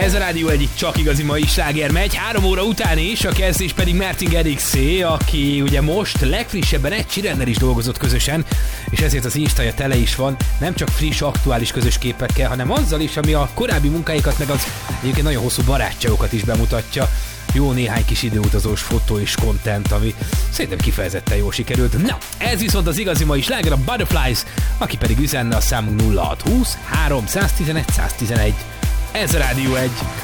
Ez a Rádió egyik csak igazi mai sláger megy, 3 óra után is, a kezdés pedig Martin Garrixé, aki ugye most legfrissebben egy Sheerannel is dolgozott közösen, és ezért az Instaja tele is van, nem csak friss, aktuális közös képekkel, hanem azzal is, ami a korábbi munkáikat, meg az egyébként nagyon hosszú barátságokat is bemutatja. Jó néhány kis időutazós fotó és content, ami szerintem kifejezetten jól sikerült. Na, ez viszont az igazi mai sláger, a Butterflies, aki pedig üzenne a számunk 0620 311 111. Ez a Rádió 1.